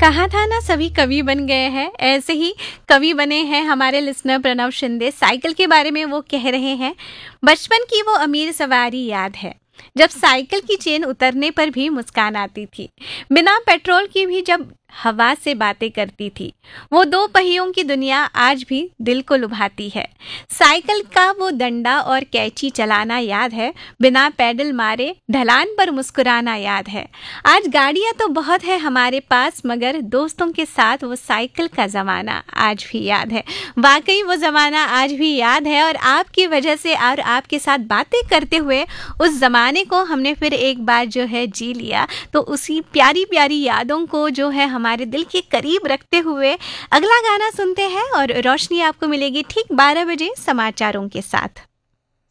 कहा था ना सभी कवि बन गए हैं, ऐसे ही कवि बने हैं हमारे लिसनर प्रणव शिंदे। साइकिल के बारे में वो कह रहे हैं, बचपन की वो अमीर सवारी याद है जब साइकिल की चेन उतरने पर भी मुस्कान आती थी, बिना पेट्रोल की भी जब हवा से बातें करती थी। वो दो पहियों की दुनिया आज भी दिल को लुभाती है। साइकिल का वो डंडा और कैंची चलाना याद है, बिना पैडल मारे ढलान पर मुस्कुराना याद है। आज गाड़ियां तो बहुत है हमारे पास, मगर दोस्तों के साथ वो साइकिल का ज़माना आज भी याद है। वाकई वो ज़माना आज भी याद है, और आपकी वजह से और आपके साथ बातें करते हुए उस ज़माने को हमने फिर एक बार जो है जी लिया। तो उसी प्यारी प्यारी यादों को जो है हमारे दिल के करीब रखते हुए अगला गाना सुनते हैं, और रोशनी आपको मिलेगी ठीक 12 बजे समाचारों के साथ।